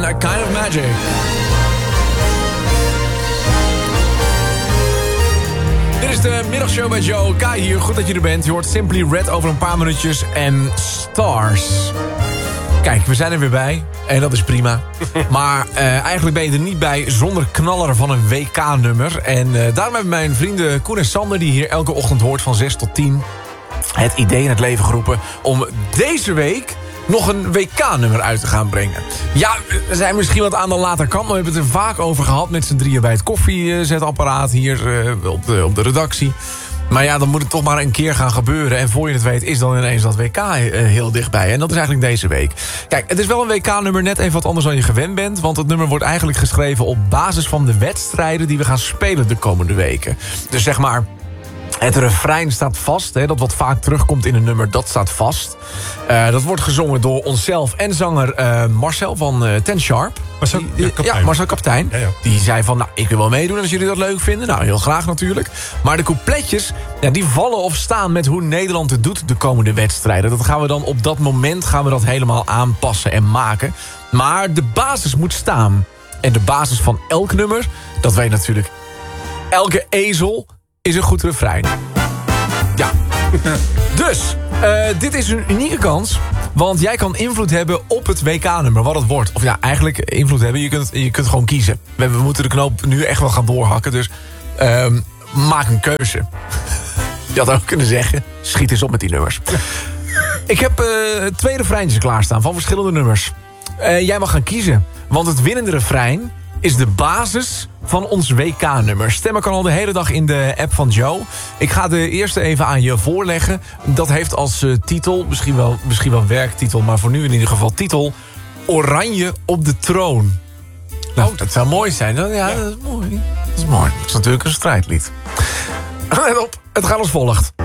A Kind of Magic. Dit is de middagshow bij Joe. Kai hier, goed dat je er bent. Je hoort Simply Red over een paar minuutjes en Stars. Kijk, we zijn er weer bij. En dat is prima. Maar eigenlijk ben je er niet bij zonder knaller van een WK-nummer. En daarom hebben mijn vrienden Koen en Sander... die hier elke ochtend hoort van 6 tot 10... het idee in het leven geroepen om deze week nog een WK-nummer uit te gaan brengen. Ja, we zijn misschien wat aan de later kant... maar we hebben het er vaak over gehad met z'n drieën bij het koffiezetapparaat hier op de redactie. Maar ja, dan moet het toch maar een keer gaan gebeuren. En voor je het weet is dan ineens dat WK heel dichtbij. En dat is eigenlijk deze week. Kijk, het is wel een WK-nummer net even wat anders dan je gewend bent. Want het nummer wordt eigenlijk geschreven op basis van de wedstrijden... die we gaan spelen de komende weken. Dus zeg maar... het refrein staat vast. Hè, dat wat vaak terugkomt in een nummer, dat staat vast. Dat wordt gezongen door onszelf en zanger Marcel van Ten Sharp. Marcel Kaptein. Ja. Die zei van, nou, ik wil wel meedoen als jullie dat leuk vinden. Nou, heel graag natuurlijk. Maar de coupletjes, ja, die vallen of staan met hoe Nederland het doet de komende wedstrijden. Dat gaan we dan op dat moment helemaal aanpassen en maken. Maar de basis moet staan. En de basis van elk nummer, dat weet natuurlijk elke ezel... is een goed refrein. Ja. Dus, dit is een unieke kans. Want jij kan invloed hebben op het WK-nummer, wat het wordt. Of ja, eigenlijk invloed hebben. Je kunt gewoon kiezen. We moeten de knoop nu echt wel gaan doorhakken. Dus maak een keuze. Je had ook kunnen zeggen, schiet eens op met die nummers. Ik heb 2 refreintjes klaarstaan van verschillende nummers. Jij mag gaan kiezen. Want het winnende refrein is de basis van ons WK-nummer. Stemmen kan al de hele dag in de app van Joe. Ik ga de eerste even aan je voorleggen. Dat heeft als titel, misschien wel werktitel... maar voor nu in ieder geval titel... Oranje op de troon. Nou, dat zou mooi zijn. Ja, dat is mooi. Dat is mooi. Dat is natuurlijk een strijdlied. Let op, het gaat als volgt.